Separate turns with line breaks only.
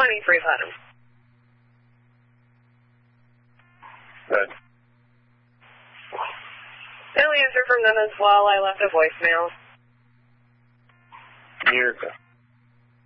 free bottom.
Good.
No answer from them as well. I left a voicemail.
You're good.